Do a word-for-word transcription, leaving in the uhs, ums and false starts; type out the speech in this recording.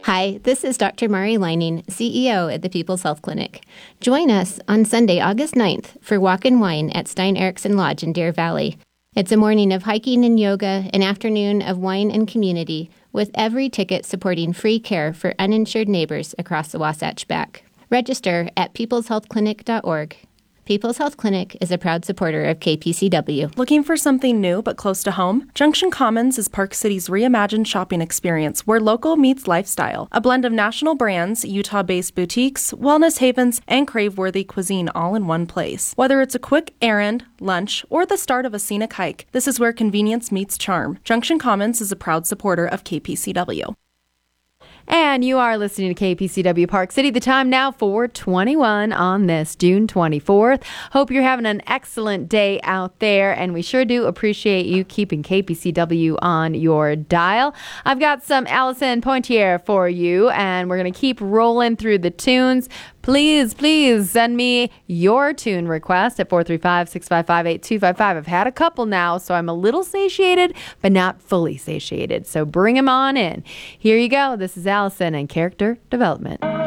Hi, this is Doctor Mari Lining, C E O at the People's Health Clinic. Join us on Sunday, August ninth for Walk and Wine at Stein Eriksen Lodge in Deer Valley. It's a morning of hiking and yoga, an afternoon of wine and community, with every ticket supporting free care for uninsured neighbors across the Wasatch Back. Register at peoples health clinic dot org. People's Health Clinic is a proud supporter of K P C W. Looking for something new but close to home? Junction Commons is Park City's reimagined shopping experience where local meets lifestyle. A blend of national brands, Utah-based boutiques, wellness havens, and crave-worthy cuisine all in one place. Whether it's a quick errand, lunch, or the start of a scenic hike, this is where convenience meets charm. Junction Commons is a proud supporter of K P C W. And you are listening to K P C W Park City. The time now four twenty-one on this June twenty-fourth. Hope you're having an excellent day out there, and we sure do appreciate you keeping K P C W on your dial. I've got some Allison Pointier for you, and we're going to keep rolling through the tunes. Please, please send me your tune request at four three five, six five five, eight two five five. I've had a couple now, so I'm a little satiated, but not fully satiated. So bring them on in. Here you go. This is Allison and Character Development.